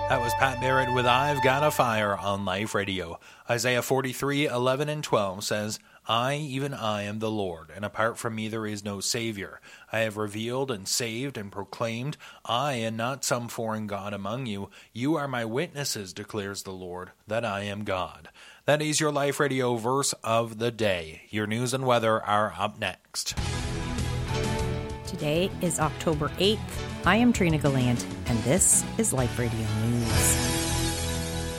That was Pat Barrett with I've Got a Fire on Life Radio. Isaiah 43:11 and 12 says, I, even I, am the Lord, and apart from me there is no Savior. I have revealed and saved and proclaimed, I, and not some foreign god among you. You are my witnesses, declares the Lord, that I am God. That is your Life Radio verse of the day. Your news and weather are up next. Today is October 8th. I am Trina Gallant, and this is Life Radio News.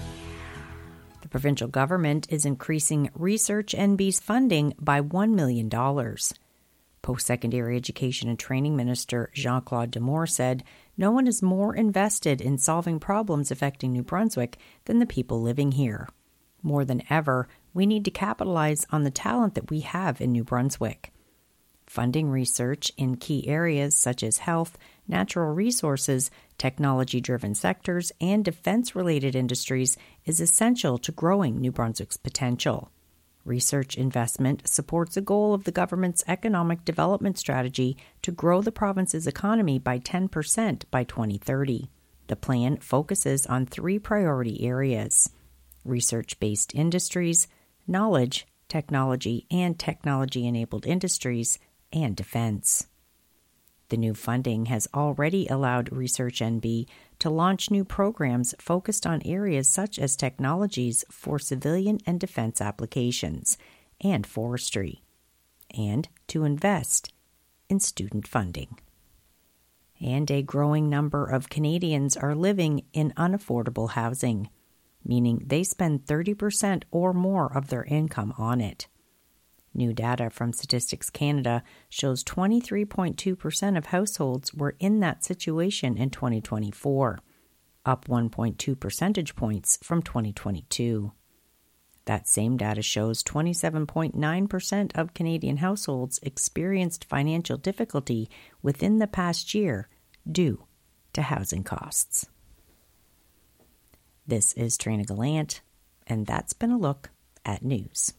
The provincial government is increasing Research NB's funding by $1 million. Post-secondary education and training minister Jean-Claude Demore said, no one is more invested in solving problems affecting New Brunswick than the people living here. More than ever, we need to capitalize on the talent that we have in New Brunswick. Funding research in key areas such as health, natural resources, technology-driven sectors, and defense-related industries is essential to growing New Brunswick's potential. Research investment supports a goal of the government's economic development strategy to grow the province's economy by 10% by 2030. The plan focuses on 3 priority areas: research-based industries, knowledge, technology, and technology-enabled industries, and defense. The new funding has already allowed Research NB to launch new programs focused on areas such as technologies for civilian and defense applications and forestry, and to invest in student funding. And a growing number of Canadians are living in unaffordable housing, meaning they spend 30% or more of their income on it. New data from Statistics Canada shows 23.2% of households were in that situation in 2024, up 1.2 percentage points from 2022. That same data shows 27.9% of Canadian households experienced financial difficulty within the past year due to housing costs. This is Trina Gallant, and that's been a look at news.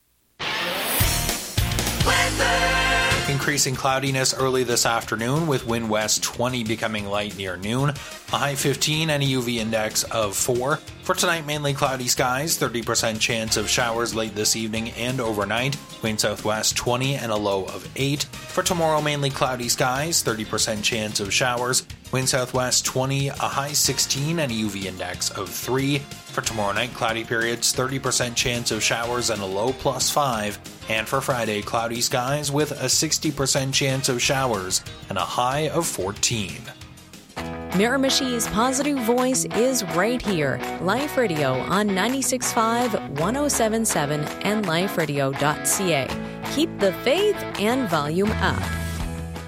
Increasing cloudiness early this afternoon with wind west 20 becoming light near noon. A high 15 and a UV index of 4. For tonight, mainly cloudy skies, 30% chance of showers late this evening and overnight. Wind southwest 20 and a low of 8. For tomorrow, mainly cloudy skies, 30% chance of showers. Wind southwest 20, a high 16 and a UV index of 3. For tomorrow night, cloudy periods, 30% chance of showers and a low plus 5. And for Friday, cloudy skies with a 60% chance of showers and a high of 14. Miramichi's positive voice is right here. Life Radio on 96.5, 107.7 and liferadio.ca. Keep the faith and volume up.